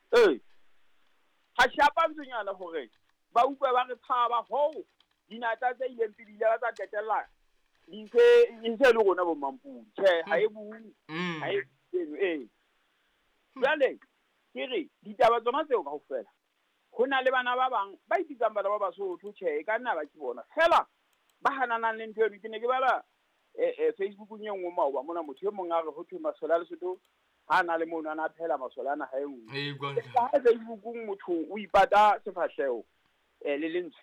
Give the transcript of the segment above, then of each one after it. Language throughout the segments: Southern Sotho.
ha shapantsonyana hore ba utlwe ba re tshaba ho dinata tse ileng pele ba tsa tetella ntse le rona bo mampudi ha e bue ha e eno jwale ke re ditaba tsona tseo kaofela ho na le bana ba bang ba ipitsang bana ba Basotho ka nna ba ke bona fela ba hananang le ntho eno ke ne ke bala Facebook-ung e nngwe maoba mona motho e mong a re ho thwe masole a Lesotho ha na le mona ana phela masole ana ha e nngwe ha Facebook-ung motho o ipata sefahleho le lentswe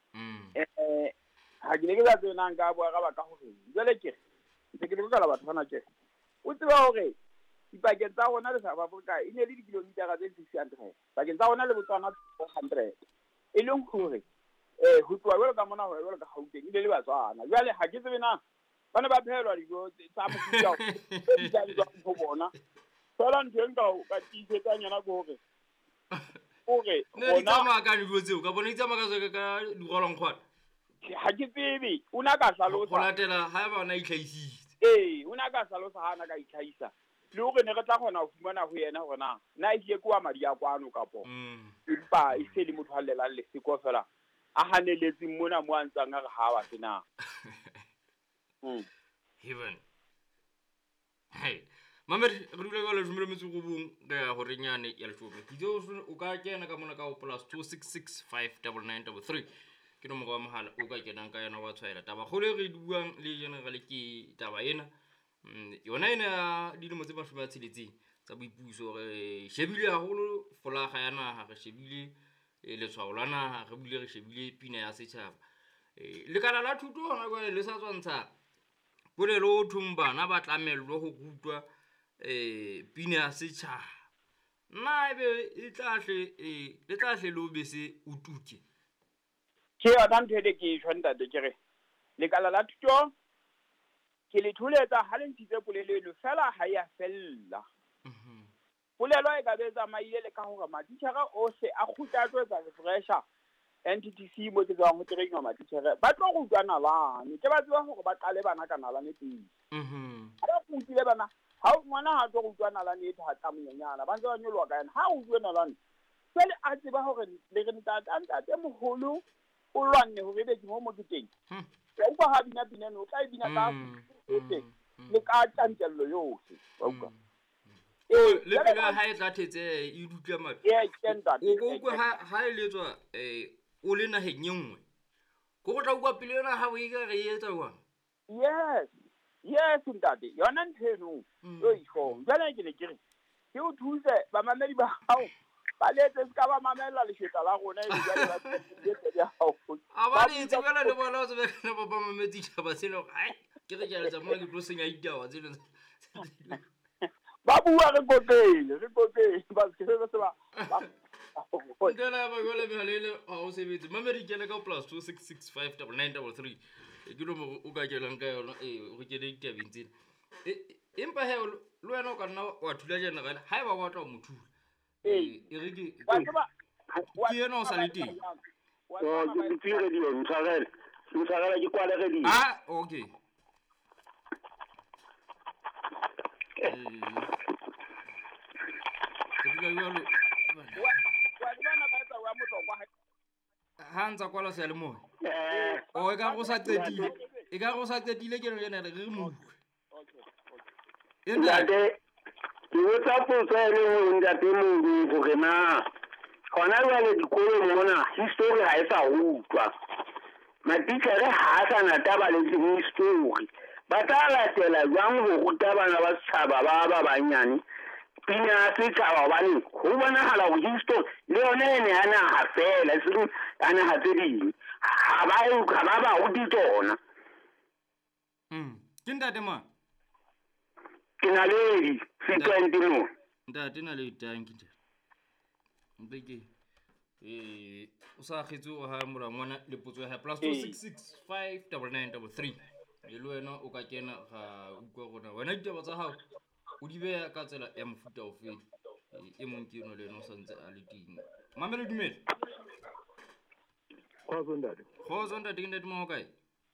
ha ke ne ke sa tsena nka bua ka baka hore jwale ke ntse ke lekala batho bana tje o tseba hore dipakeng tsa rona le South Africa e ne le dikilometara tse 600 pakeng tsa rona le Botswana 400 e leng hore ho tloha jwalo ka mona ho jwalo ka Gauteng ile le Batswana jwale ha ke tsebe na bana ba phelwa dijo tsa mofuta e di jwa ho bona fela ntho e nka ka tisetsa nyana go hore ne tsama ka dijo tseo ka bona tsama ka di golong kgwana ha ke tsebe una ka hlalosa go latela ha ba na itlhaisitse una ka hlalosa hana ka itlhaisa le hore ne re tla kgona ho fumana ho yena hore na ile kwa madi ya kwano kapo empa e se le motho a lelang le seko fela a haneletse mona mo antsang a re ha wa sena heaven hey mama re dule ka le jumele metsi go bong ga go renyane ya letshobe ditso o ka kena ka mona ka +26659933 ke no mo ga mahala o ka kenang ka yena wa tshwaela taba go le re buang le general ke taba ena yona ena di le motse ba shoma tsheletseng tsa boipuso re shebile haholo folaga ya naga re shebile le tshwao la naga re bile re shebile pina ya setšhaba le kana la thuto hona go le sa tswantsha polelo thumbana ba tlamelwa go rutwa pina ya setšhaba nna ebe e tlahle lo bese o tuke ke yona ntho e ke tshwanta de ke re le kala la thuto ke le thuletsa ha le ntshitse polelelo fela ha ya fella polelo e ka betsa maile le ka hore matitjhere ohle a khutatswe tsa refresher NTTC mo ke tswang ho trainwa matitjhere ba tlo go utlwa nalane ke ba tseba hore ba qale bana ka nalane teng ha go utlwile bana ha ngwana ha tlo go utlwa nalane e thata monyenyana ba ntse ba nyolwa ka yena ha o utlwe nalane sele a tseba hore le re ntate moholo o lwanne hore be ke mo ke teng ya utlwa ha bina no tla bina ka le ka tantsello yohle wa utlwa le pele ha e tlathetse e dutla ma o ha e letswa o le na henyengwe go go tla utlwa pele yona ha o ika re etsa wa yes ntate yona ntheno yo isho jana ke le kere ke o thuse ba mamedi ba hao ba letse ska ba mamela le sheta la rona e jale ba tsetse ya hao ba le tsebela le bona o tsebela ba mamedi ba selo ai ke re ke tsa mona ke tlo senya itawa tselo ba bua re kokele ba se ba ndela ba gola behalele a o sebetse mamedi ke le ka +26659933 ke lo mo o ka kelang ka yona go ke le ditabeng tsena empa he lo wena o ka nna wa thula general ha e ba batla o mothula e re ke yena o sa le teng ke tsire di ntshagela ke kwala re di okay ke dula jalo ha ntsa kwala sa le mo o e ka go sa qetile ke re re mo ntate ke botsa potso e le ho ntate mo go rena hona jwale dikolo mona history ha e sa rutwa matitjhere ha a sa na taba le history ba tla latela jwang ho ruta bana ba setjhaba ba banyane pina setjhaba hobane ho bonahala ho history le yona ene ana ha fela se ana ha tseding ha ba ruti tsona ke ntate ma ke na le sequenti mo ntate na le tanki ntate mbeke o sa khetse o ha molangwana le potso ya +26659933 le wena o ka kena ga utlwa gona wena ditaba tsa hao o di beya ka tsela ya mofuta o feng e mong ke no le no santse a le ting mamelo dumela go zonda ke ntate mo kae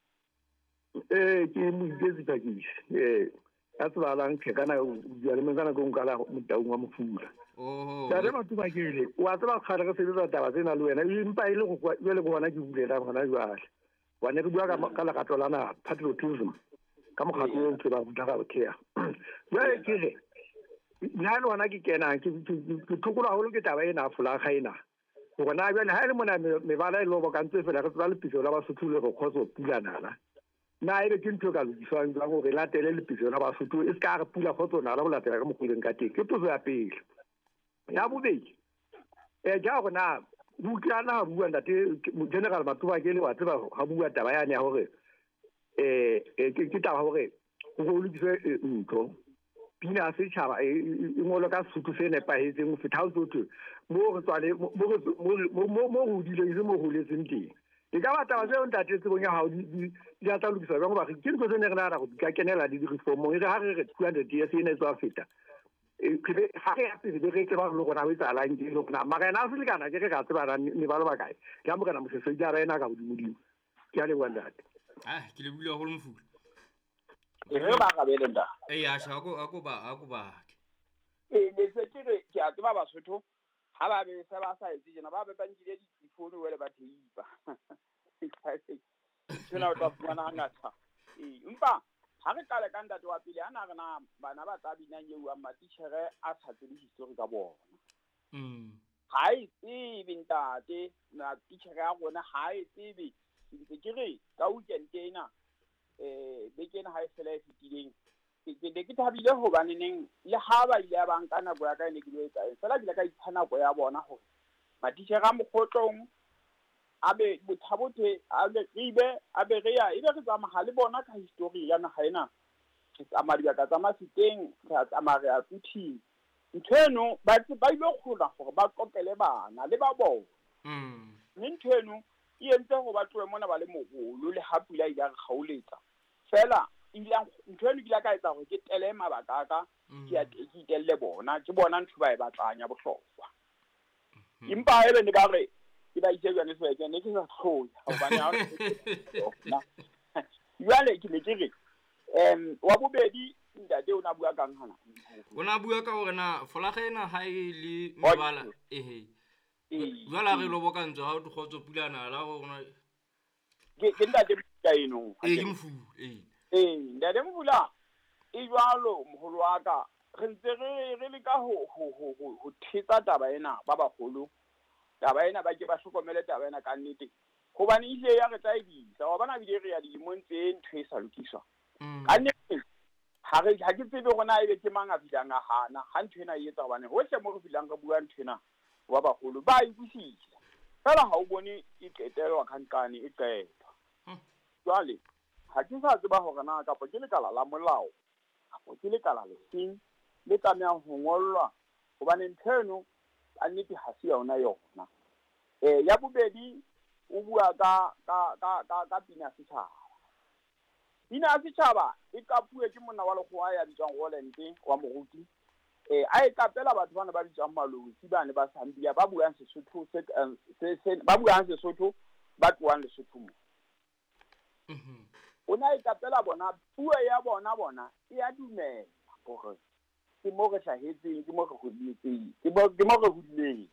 ke mo itse ka ke a tsala ke kana o di le mengana go nkala mo taung wa mofula Ka re Matuba ke wa tsaba khare re sebetsa taba tsena le wena empa ile go le go bona ke bulela gona jwale wa ne re bua ka legato la na patriotism ka mogatlo o ke ba buta ga botshea jwale ke re nna le wona ke kena ke thukola holo ke taba ena folaga ena go na jwale ha ile mona mebala ile go ka ntse fela re tsala lepitso la Basotho le go khotso pulanana na ile ke ntho ka lokiswang jwa go re latele lepitso la Basotho e ska re pula khotso na la go latela ka mogoleng ka teng ke tso ya pele ya bobedi ja go na butlana bua ntate general Matuba ke le wa tseba ha bua taba yane ya hore ke taba hore go lokiswe ntho pina se tshaba e ngolo ka Sotho se nepahetseng go feta ho tsotho mo re tswale mo go dile se mo go letseng teng e ka batla ba se ntate se bonya ha di ya tla lokiswa ba go ba ke ntse se ne re na go ka kenela di reform e re ha re 200 years e ne tswa feta ke ha re ya pele re ke ba lo gona we tsala nge lo na magana a se le kana ke ga tseba ra ne ba lo ba kae ya mo kana mo se se ja rena ka bodimo ke a le wandate ke le bula go le mfula re ba ga bele nda a sha go ba le se ke a tseba Basotho ha ba be se ba sa itse jena ba be ba ntile di phone wele ba theipa tsena o tla fumana ngata empa ha re kale ka ntate wa pele ana re na bana ba tla binang yeu a matitjhere a tshatse le history ka bona ha e tsebe ntate na titjhere ya rona ha e tsebe ke re ka weekend ena bekena ha e fela e fitileng ke thabile ho baneng le ha ba ile ba nka nako ya ka ene ke le etsa fela ke le ka itshana go ya bona hore matitjhere a mokgotlong abe bothabothe abe re ya ebe re tsamaya le bona ka history ya naga ena re tsamaya ka tsamasiteng re tsamaya re a tuthing nthweno ba ile kgona gore ba kopele bana le ba bona nthweno e entse go ba tloe mona ba le mogolo le ha pula ile re kgauletsa fela nthweno ke la ka etsa gore ke tele mabaka ka ke itelle bona ke bona ntho ba e batlanya bohlokwa empa ebe ne ba re ke ba itse yone se ke ne ke sa tlhoya hobane ha jwale ke ne ke re wa bobedi ntate o na bua kang hana o na bua ka gore na folaga ena ha e le mebala jwala re lo bokantsho ha o dikgotso pulana la go na ke ntate ka eno ke mfula ntate mfula e jwalo moholo wa ka re ntse re le ka ho thetsa taba ena ba bagolo taba ena ba ke ba hlokomele taba ena ka nnete hobane ile ya re tla edisa wa bana bile re ya di montse ntho e sa lokiswa ka nnete ha ke tsebe gona ebe ke mang a bilang a hana ha ntho ena e etsa hobane hohle mo re bilang ka bua ntho ena wa bagolo ba ikusisa fela ha o bone e qetelwa kankane e qetwa jwale ha ke sa tseba hore na kapo ke lekala la molao kapo ke lekala le seng le tlameha ho ngollwa hobane ntho eno a nnete ha se yona ya bobedi o bua ka pina setjhaba pina setjhaba e kapuwe ke monna wa lekgowa ya bitswang Roland wa moruti a e kapela batho bana ba bitswang Malosi bane ba Sambia ba buang Sesotho ba buang Sesotho ba tloang Lesotho mo ona e kapela bona puo ya bona e a dumela gore ke mo re hlahetseng ke mo re hodileng ke mo re hodileng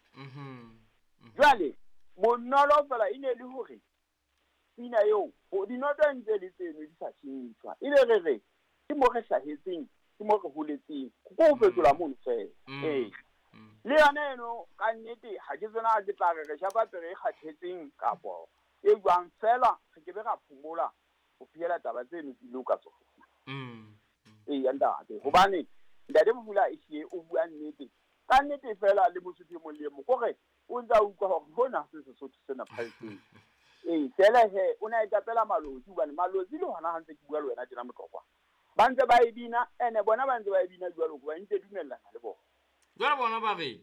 jwale bonolo fela e ne le hore pina eo dinoto ntse le tseno di sa tshintshwa e le re ke mo re hlahetseng ke mo re holetseng go fetola mono fela le yona eno ka nnete ha ke tsena ke tla re shapa pere e kgathetseng kapo e jwang fela re ke be ra phumola go fiela taba tseno di loka tsona ya ntate hobane ntate Mofula e sie o bua nnete ka nnete fela le Mosotho mo le mo gore o ntse a utlwa gore hona se Sesotho sena phaltseng fela he o na e kapela Malosi hobane Malosi le hona ha ntse ke bua le wena tjena motlokwa ba ntse ba e bina ene bona ba ntse ba e bina jwalo go ba ntse dumellana le bona jwale bona ba re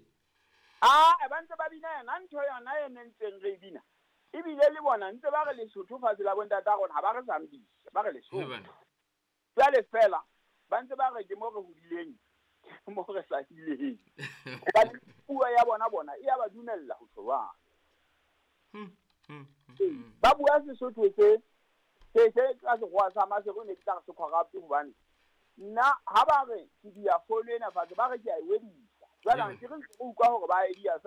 ba ntse ba bina yona ntho yona ene ntseng re bina ebile le bona ntse ba re Lesotho fatshe la bontate a rona ha ba re Zambia ba re Lesotho jwale fela ba ntse ba re ke mo re hodileng mo re hlahileng ba puo ya bona e ya ba dumella ho tshwana ba bua Sesotho se ka se go sa ma se go ne tla se khwarapi hobane nna ha ba re ke dia phone ena fatshe ba re ke a e wedisa jwale ha ke re o utlwa hore ba idea